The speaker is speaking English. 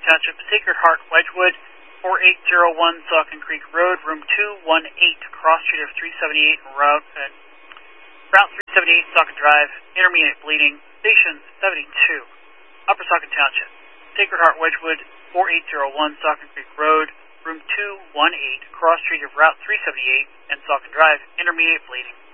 Township, Sacred Heart, Wedgwood, 4801 Saucon Creek Road, room 218, cross street of 378 Route 378 Saucon Drive, intermediate bleeding, station 72, Upper Saucon Township, Sacred Heart, Wedgwood, 4801 Saucon Creek Road, room 218, cross street of Route 378 and Saucon Drive, intermediate bleeding.